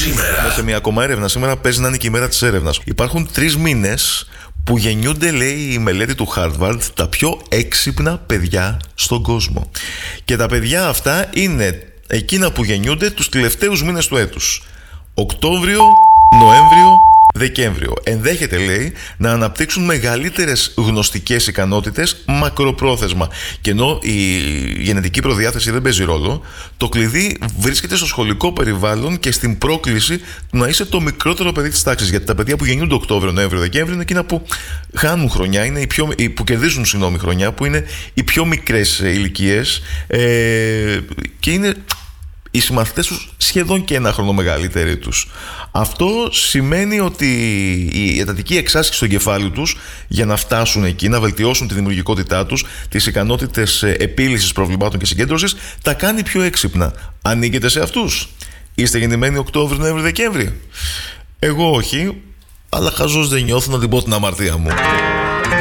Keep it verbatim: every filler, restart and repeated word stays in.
σήμερα. Σε μια ακόμα έρευνα. Σήμερα παίζει να είναι και η μέρα της έρευνας. Υπάρχουν τρεις μήνες που γεννιούνται, λέει η μελέτη του Harvard, τα πιο έξυπνα παιδιά στον κόσμο. Και τα παιδιά αυτά είναι εκείνα που γεννιούνται τους τελευταίους μήνες του έτους. Οκτώβριο, Νοέμβριο, Δεκέμβριο. Ενδέχεται, λέει, να αναπτύξουν μεγαλύτερες γνωστικές ικανότητες μακροπρόθεσμα. Και ενώ η γενετική προδιάθεση δεν παίζει ρόλο, το κλειδί βρίσκεται στο σχολικό περιβάλλον και στην πρόκληση του να είσαι το μικρότερο παιδί της τάξης. Γιατί τα παιδιά που γεννιούνται Οκτώβριο, Νοέμβριο, Δεκέμβριο είναι εκείνα που χάνουν χρονιά, είναι οι πιο, που κερδίζουν συγγνώμη χρονιά, που είναι οι πιο μικρές ηλικίες ε, και είναι οι συμμαθητές τους σχεδόν και ένα χρόνο μεγαλύτεροι τους. Αυτό σημαίνει ότι η εντατική εξάσκηση στο κεφάλι τους για να φτάσουν εκεί, να βελτιώσουν τη δημιουργικότητά τους, τις ικανότητες επίλυσης προβλημάτων και συγκέντρωσης, τα κάνει πιο έξυπνα. Ανήκετε σε αυτούς? Είστε γεννημένοι Οκτώβριο, Νοέμβριο, Δεκέμβριο? Εγώ όχι, αλλά χαζός δεν νιώθω να την πω την αμαρτία μου.